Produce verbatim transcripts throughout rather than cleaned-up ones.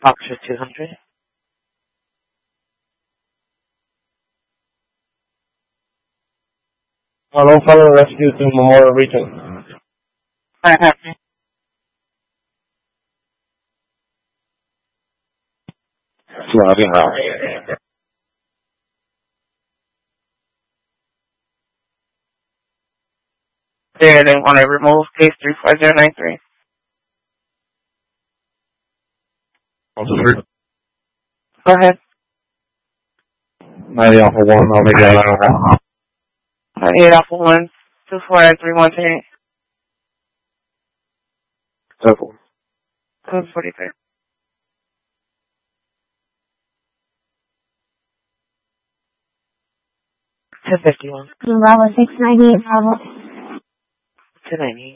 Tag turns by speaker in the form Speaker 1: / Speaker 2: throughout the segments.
Speaker 1: Oxford two hundred.
Speaker 2: Hello, follow rescue to Memorial Region.
Speaker 1: Five hundred.
Speaker 2: Robbie House.
Speaker 1: There, they want to remove case three four zero nine three. Go ahead.
Speaker 2: ninety Alpha one, I'll make that out.
Speaker 1: ninety-eight Alpha one, two four nine three one three.
Speaker 2: Simple.
Speaker 1: Code forty-three. two fifty-one.
Speaker 3: Bravo six ninety-eight, Bravo.
Speaker 1: two ninety-eight.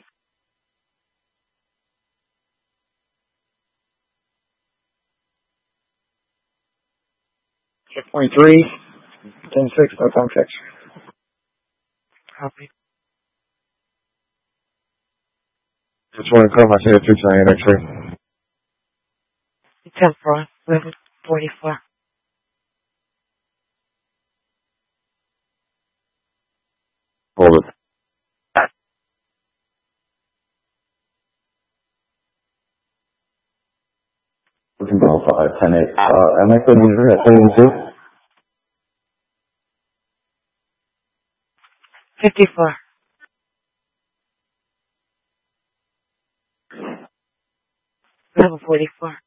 Speaker 2: six point three, ten six, no time six.
Speaker 1: Copy.
Speaker 2: Just want to come, I see a two tonight, actually.
Speaker 1: ten four, eleven forty-four.
Speaker 2: Hold it. five, ten, eight. Uh, am I putting user at seventy-two?
Speaker 1: fifty-four. eleven forty-four.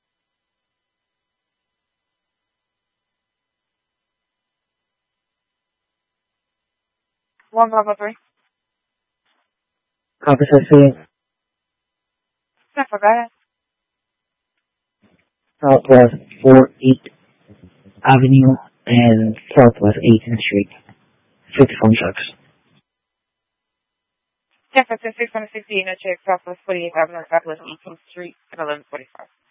Speaker 1: one Bravo three.
Speaker 4: Officer C,
Speaker 1: I forgot it.
Speaker 4: Southwest four eighth Avenue and Southwest eighteenth Street. Six phone trucks.
Speaker 1: San Francisco six hundred sixty unit check, Southwest forty-eighth Avenue, Southwest eighteenth Street at eleven forty-five.